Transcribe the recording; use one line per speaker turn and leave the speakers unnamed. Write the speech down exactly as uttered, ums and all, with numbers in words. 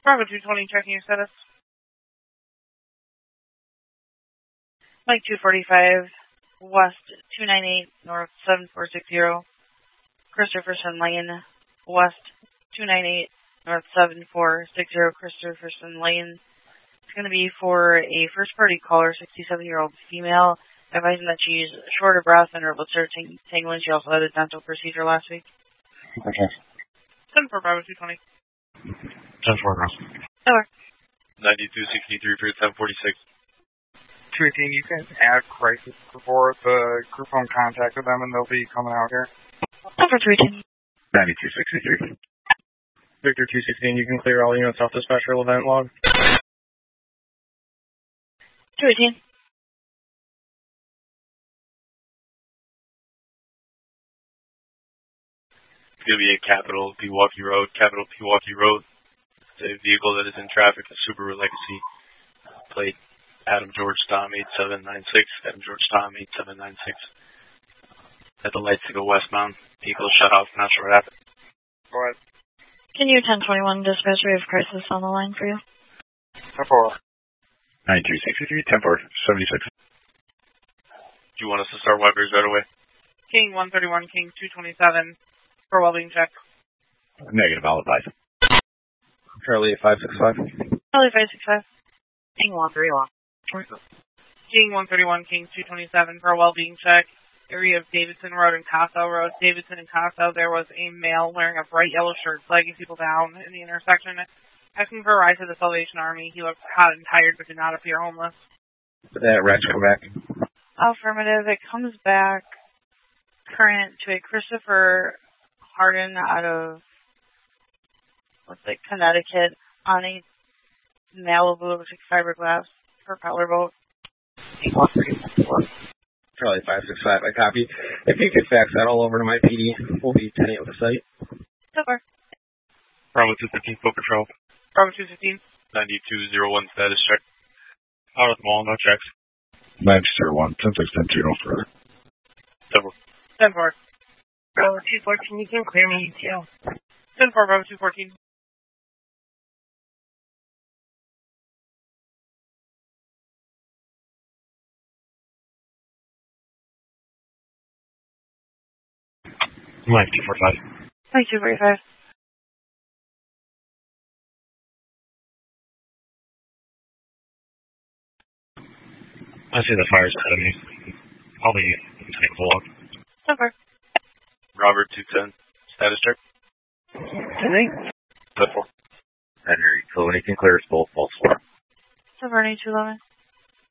Bravo two twenty, checking your status. Mike two forty-five, West two ninety-eight, North seven four six zero. Christopherson Lane, West two ninety-eight, North seven four six zero. Christopherson Lane. It's going to be for a first-party caller, sixty-seven-year-old female, advising that she's short of breath and her lips are tang tingling. She also had a dental procedure last week.
Okay.
ten four, Bravo two twenty.
ten four, girls.
Over.
ninety-two sixty-three for ten forty-six.
two eighteen, you can add crisis before the group home contact with them and they'll be coming out here.
Over two eighteen.
ninety-two sixty-three.
Victor two sixteen, you can clear all units off the special event log.
two eighteen.
It's going to be a Capital Pewaukee Road, Capital Pewaukee Road. It's a vehicle that is in traffic, a Subaru Legacy. Plate Adam George Tom eight seven nine six, Adam George Tom eight seven nine six. At the lights to go westbound. Vehicle shut off, not sure what happened.
Go ahead.
Can you ten twenty-one dispatch, we have crisis on the line for you?
ten four.
ninety-two sixty-three, ten four, seventy-six.
Do you want us to start wipers right away?
King one thirty-one, King two twenty-seven, for well-being check.
Negative, I'll advise.
Charlie five six five.
Charlie five six five.
King one thirty-one.
King one thirty-one, King two twenty-seven, for well-being check. Area of Davidson Road and Casso Road. Davidson and Casso, there was a male wearing a bright yellow shirt flagging people down in the intersection. Asking for a ride to the Salvation Army. He looked hot and tired but did not appear homeless.
Did that Rex come back?
Affirmative. It comes back current to a Christopher Harden out of, what's it, Connecticut on a Malibu, looks like fiberglass propeller boat.
Charlie five six five, I copy. If you could fax that all over to my P D, we'll be attending at the site.
Super.
Bravo two fifteen, Foot Patrol.
Bravo two fifteen.
ninety-two oh one status check. Out of the mall, no checks.
nine zero one, ten six, ten two, no further.
Several.
ten four.
Bravo two fourteen, you can clear me, too.
ten four, Bravo two fourteen.
Mike two forty-five.
Mike two forty-five.
I see the fire's ahead of me. I'll be taking a walk.
ten four.
Robert two ten, status check.
ten eight.
ten four.
Henry, so when he can clear us both, false four.
ten four, two eleven.